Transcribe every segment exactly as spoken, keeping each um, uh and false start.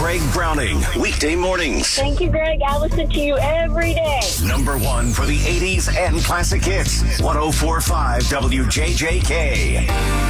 Greg Browning, weekday mornings. Thank you, Greg. I listen to you every day. Number one for the eighties and classic hits. one oh four point five W J J K.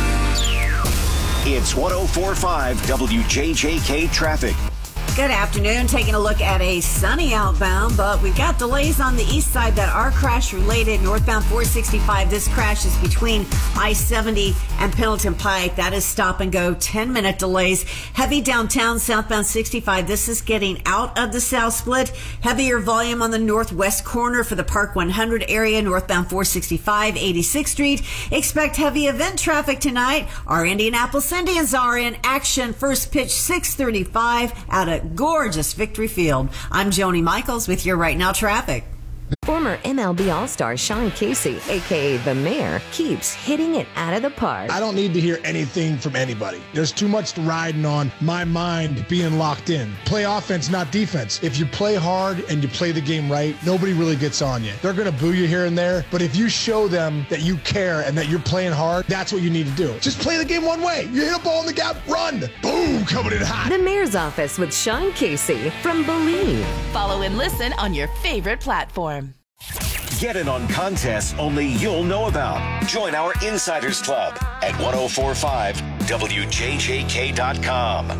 It's one oh four point five W J J K traffic. Good afternoon. Taking a look at a sunny outbound, but we've got delays on the east side that are crash related. Northbound four sixty-five. This crash is between I seventy and Pendleton Pike. That is stop and go. ten minute delays. Heavy downtown southbound sixty-five. This is getting out of the south split. Heavier volume on the northwest corner for the Park one hundred area. Northbound four sixty-five, eighty-sixth Street. Expect heavy event traffic tonight. Our Indianapolis Indians are in action. First pitch six thirty-five out of gorgeous Victory Field. I'm Joni Michaels with your Right Now traffic. Former M L B All-Star Sean Casey, a k a. The Mayor, keeps hitting it out of the park. I don't need to hear anything from anybody. There's too much riding on my mind being locked in. Play offense, not defense. If you play hard and you play the game right, nobody really gets on you. They're going to boo you here and there, but if you show them that you care and that you're playing hard, that's what you need to do. Just play the game one way. You hit a ball in the gap, run. Boom, coming in hot. The Mayor's Office with Sean Casey from Believe. Follow and listen on your favorite platform. Get in on contests only you'll know about. Join our Insiders Club at ten forty-five W J J K dot com.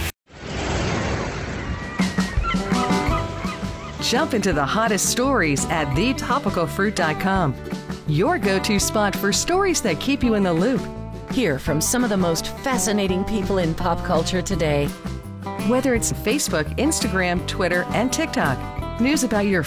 Jump into the hottest stories at the topical fruit dot com. Your go-to spot for stories that keep you in the loop. Hear from some of the most fascinating people in pop culture today. Whether it's Facebook, Instagram, Twitter, and TikTok, news about your